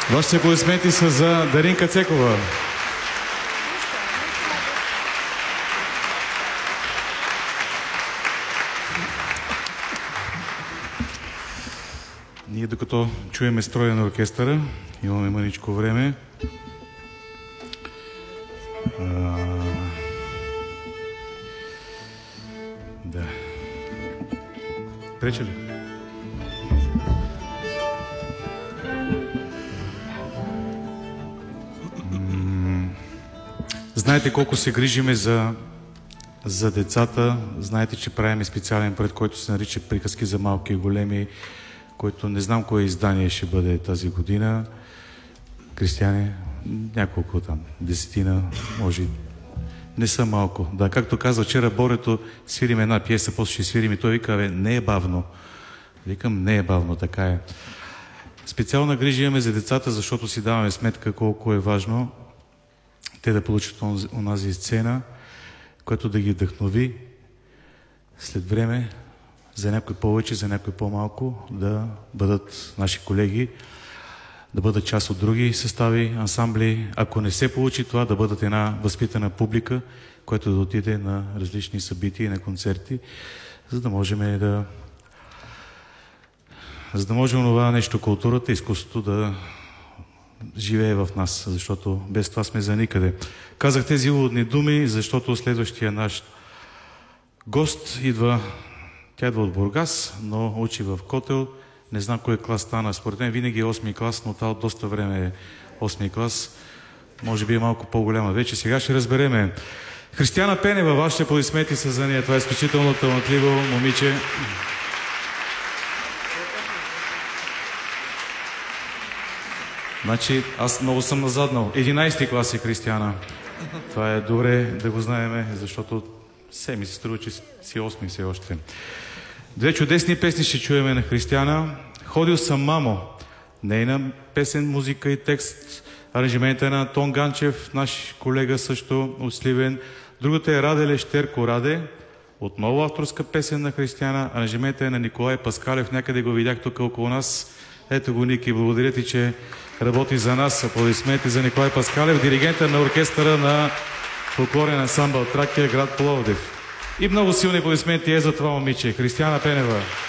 Вашите аплодисменти са за Даринка Цекова. Ние докато чуеме строя на оркестъра, имаме мъничко време. Да. Прече ли? Знаете колко се грижиме за децата. Знаете, че правим специален проект, който се нарича Приказки за малки и големи, който не знам кое издание ще бъде тази година. Кристияне, няколко там, 10, може и не са малко. Да, както казва вчера Борето, свирим една пиеса, после ще свирим и той вика, не е бавно. Викам, не е бавно, така е. Специална грижа имаме за децата, защото си даваме сметка колко е важно те да получат онази сцена, която да ги вдъхнови след време, за някой повече, за някой по-малко, да бъдат наши колеги, да бъдат част от други състави, ансамбли. Ако не се получи това, да бъдат една възпитана публика, която да отиде на различни събития и на концерти, за да можем онова нещо, културата, изкуството да живее в нас, защото без това сме за никъде. Казах тези уводни думи, защото следващия наш гост идва, тя идва от Бургас, но учи в Котел. Не знам кой клас стана. Според мен винаги е 8-ми клас, но това от доста време е 8-ми клас. Може би е малко по-голяма вече. Сега ще разбереме. Християна Пенева, вашите аплодисменти са за нея. Това е изключително талантливо момиче. Значи, аз много съм назаднал. 11-ти клас е Християна. Това е добре да го знаеме, защото все ми се струва, че си 8-ми все още. Две чудесни песни ще чуеме на Християна. Ходил съм, мамо. Нейна песен, музика и текст. Аранжимента е на Антон Ганчев, наш колега също от Сливен. Другата е Раде Лещерко Раде. Отново авторска песен на Християна. Аранжимента е на Николай Паскалев. Някъде го видях тук около нас. Ето го, Ники. Благодаря ти, че работи за нас. Аплодисменти за Николай Паскалев, диригента на оркестъра на фолклорен ансамбъл Тракия, град Пловдив. И много силни аплодисменти е за това момиче. Християна Пенева.